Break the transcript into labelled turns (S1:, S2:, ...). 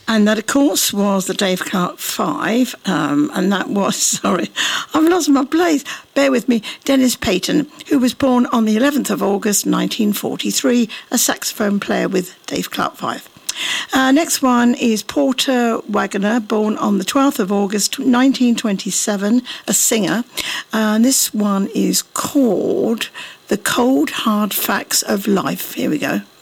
S1: And that, of course, was the Dave Clark Five, and that was, sorry, I've lost my place, bear with me, Dennis Payton, who was born on the 11th of August 1943, a saxophone player with Dave Clark Five. Next one is Porter Wagoner, born on the 12th of August 1927, a singer. This one is called The Cold Hard Facts of Life. Here we go.